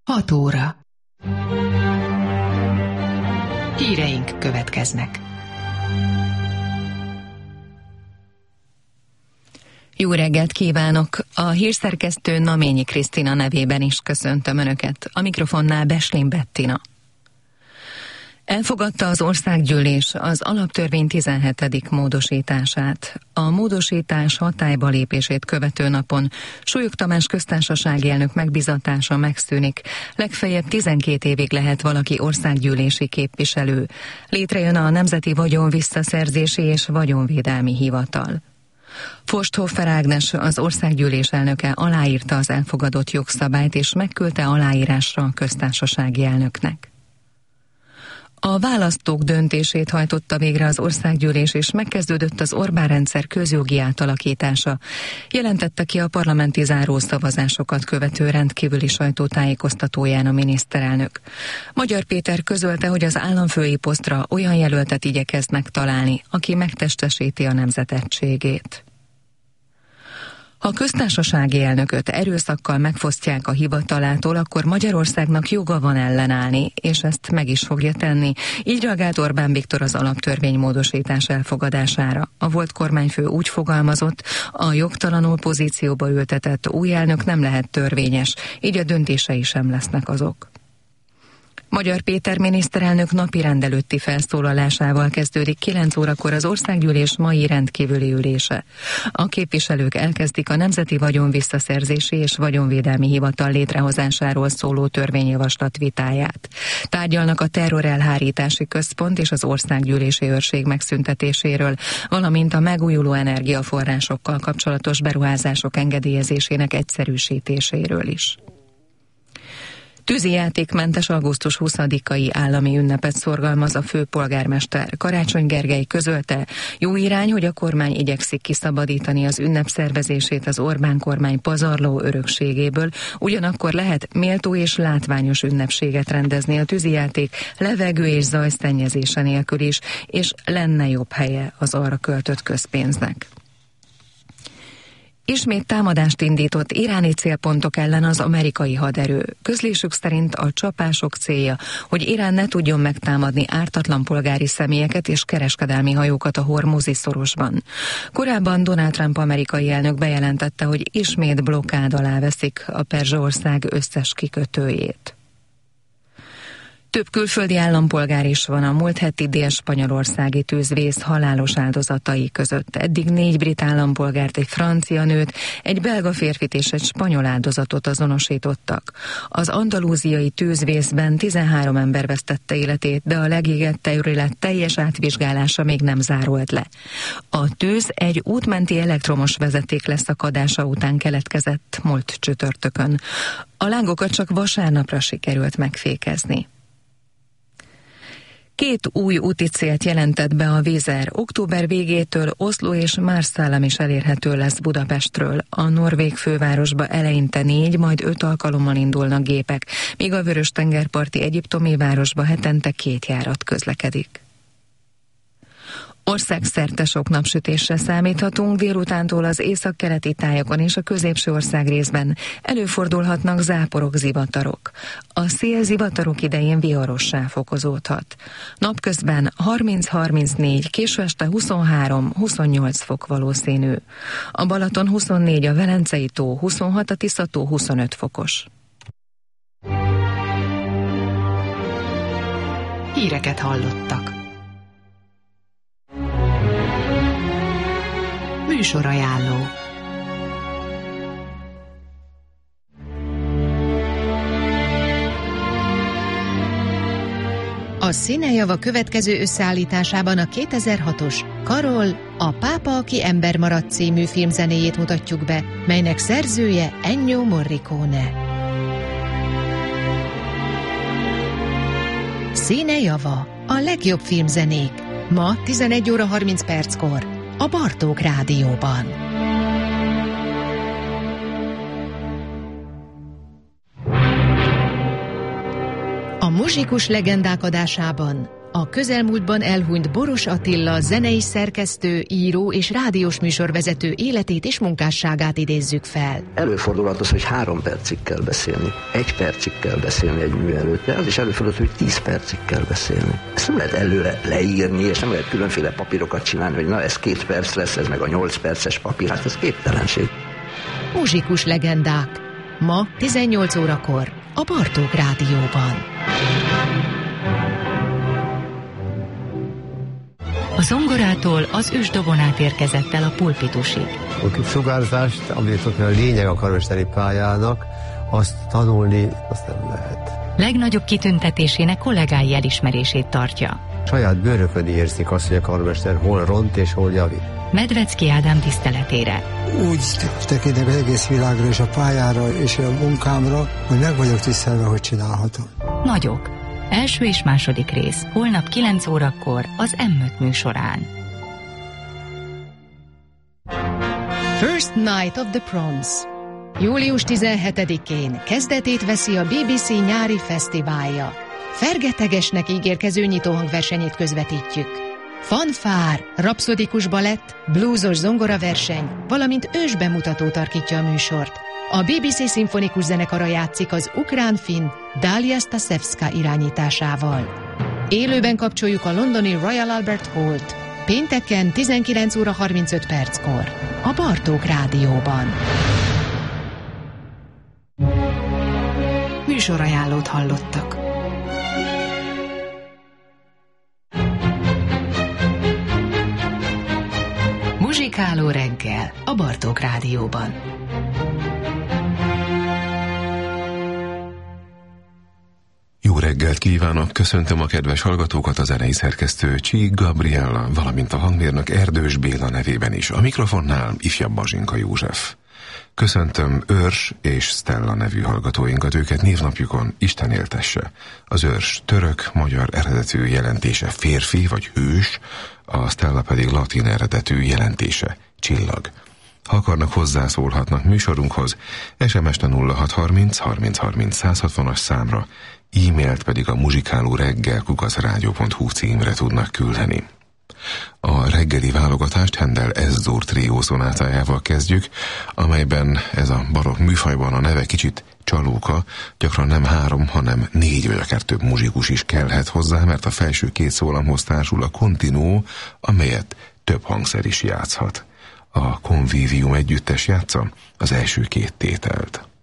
6 óra. Híreink következnek. Jó reggelt kívánok! A hírszerkesztő Naményi Krisztina nevében is köszöntöm Önöket. A mikrofonnál Beslin Bettina. Elfogadta az országgyűlés az alaptörvény 17. módosítását. A módosítás hatályba lépését követő napon Súlyog Tamás köztársasági elnök megbízatása megszűnik. Legfeljebb 12 évig lehet valaki országgyűlési képviselő. Létrejön a Nemzeti Vagyon Visszaszerzési és Vagyonvédelmi Hivatal. Forsthofer Ágnes, az országgyűlés elnöke aláírta az elfogadott jogszabályt és megküldte aláírásra a köztársasági elnöknek. A választók döntését hajtotta végre az országgyűlés, és megkezdődött az Orbán-rendszer közjogi átalakítása, jelentette ki a parlamenti zárószavazásokat követő rendkívüli sajtótájékoztatóján a miniszterelnök. Magyar Péter közölte, hogy az államfői posztra olyan jelöltet igyekeznek találni, aki megtestesíti a nemzet egységét. Ha a köztársasági elnököt erőszakkal megfosztják a hivatalától, akkor Magyarországnak joga van ellenállni, és ezt meg is fogja tenni. Így reagált Orbán Viktor az alaptörvény módosítás elfogadására. A volt kormányfő úgy fogalmazott, a jogtalanul pozícióba ültetett új elnök nem lehet törvényes, így a döntései sem lesznek azok. Magyar Péter miniszterelnök napirend előtti felszólalásával kezdődik 9 órakor az országgyűlés mai rendkívüli ülése. A képviselők elkezdik a Nemzeti Vagyon Visszaszerzési és Vagyonvédelmi Hivatal létrehozásáról szóló törvényjavaslat vitáját. Tárgyalnak a terrorelhárítási központ és az országgyűlési őrség megszüntetéséről, valamint a megújuló energiaforrásokkal kapcsolatos beruházások engedélyezésének egyszerűsítéséről is. Tűzijátékmentes augusztus 20-ai állami ünnepet szorgalmaz a főpolgármester. Karácsony Gergely közölte, jó irány, hogy a kormány igyekszik kiszabadítani az ünnep szervezését az Orbán kormány pazarló örökségéből, ugyanakkor lehet méltó és látványos ünnepséget rendezni a tűzijáték levegő és zajszennyezése nélkül is, és lenne jobb helye az arra költött közpénznek. Ismét támadást indított iráni célpontok ellen az amerikai haderő. Közlésük szerint a csapások célja, hogy Irán ne tudjon megtámadni ártatlan polgári személyeket és kereskedelmi hajókat a Hormuzi szorosban. Korábban Donald Trump amerikai elnök bejelentette, hogy ismét blokkád alá veszik a Perzsaország összes kikötőjét. Több külföldi állampolgár is van a múlt heti dél-spanyolországi tűzvész halálos áldozatai között. Eddig 4 brit állampolgárt, egy francia nőt, egy belga férfit és egy spanyol áldozatot azonosítottak. Az andalúziai tűzvészben 13 ember vesztette életét, de a legégett terület teljes átvizsgálása még nem zárult le. A tűz egy útmenti elektromos vezeték leszakadása után keletkezett múlt csütörtökön. A lángokat csak vasárnapra sikerült megfékezni. 2 új úti célt jelentett be a Wizz Air. Október végétől Oszló és Marszállam is elérhető lesz Budapestről. A norvég fővárosba eleinte 4, majd 5 alkalommal indulnak gépek, míg a Vörös-tengerparti egyiptomi városba hetente 2 járat közlekedik. Országszerte sok napsütésre számíthatunk, délutántól az északkeleti tájakon és a középső országrészben előfordulhatnak záporok, zivatarok. A szél zivatarok idején viharossá fokozódhat. Napközben 30-34, késő este 23-28 fok valószínű. A Balaton 24, a Velencei tó 26, a Tisza tó 25 fokos. Híreket hallottak. Műsorajánló. A Színejava következő összeállításában a 2006-os Karol, a pápa, aki ember maradt című filmzenéjét mutatjuk be, melynek szerzője Ennio Morricone. Színejava, a legjobb filmzenék. Ma 11 óra 30 perckor a Bartók Rádióban. A muzsikus legendák adásában a közelmúltban elhunyt Boros Attila zenei szerkesztő, író és rádiós műsorvezető életét és munkásságát idézzük fel. Előfordulhat az, hogy 3 percig kell beszélni, 1 percig kell beszélni egy mű előtt, de az is előfordulhat, hogy 10 percig kell beszélni. Ezt nem lehet előre leírni, és nem lehet különféle papírokat csinálni, hogy na ez 2 perc lesz, ez meg a 8 perces papír, hát ez képtelenség. Muzsikus legendák. Ma 18 órakor a Bartók Rádióban. A zongorától az ősdobon át érkezett el a pulpitusig. A sugárzást, amit ott a lényeg a karmesteri pályának, azt tanulni, azt nem lehet. Legnagyobb kitüntetésének kollégái elismerését tartja. Saját bőrökön érzik azt, hogy a karmester hol ront és hol javít. Medvecki Ádám tiszteletére. Úgy tekintek az egész világra és a pályára és a munkámra, hogy meg vagyok tisztelve, hogy csinálhatom. Nagyok. Első és második rész. Holnap 9 órakor az M5 műsorán. First Night of the Proms. Július 17-én kezdetét veszi a BBC nyári fesztiválja. Fergetegesnek ígérkező nyitóhangversenyét közvetítjük. Fanfár, rapszodikus balett, bluesos zongoraverseny, valamint ősbemutató tarkítja a műsort. A BBC szimfonikus zenekara játszik az ukrán-finn Dalia Stasevska irányításával. Élőben kapcsoljuk a londoni Royal Albert Hall-t. Pénteken 19 óra 35 perckor. A Bartók Rádióban. Műsorajánlót hallottak. Muzsikáló reggel a Bartók Rádióban. Jó reggelt kívánok, köszöntöm a kedves hallgatókat, a zenei szerkesztő Csík Gabriella, valamint a hangmérnök Erdős Béla nevében is. A mikrofonnál ifjabb Bazsinka József. Köszöntöm Őrs és Stella nevű hallgatóinkat, őket névnapjukon Isten éltesse. Az Őrs török, magyar eredetű jelentése férfi vagy hős, a Stella pedig latin eredetű jelentése csillag. Ha akarnak, hozzászólhatnak műsorunkhoz, SMS-t a 0630 30 30 160-as számra, e-mailt pedig a muzsikálóreggel@radio.hu címre tudnak küldeni. A reggeli válogatást Handel S-dur trió szonátájával kezdjük, amelyben ez a barokk műfajban a neve kicsit csalóka, gyakran nem 3, hanem 4 vagy akár több muzsikus is kellhet hozzá, mert a felső 2 szólamhoz társul a continuo, amelyet több hangszer is játszhat. A Convivium együttes játsza az első 2 tételt.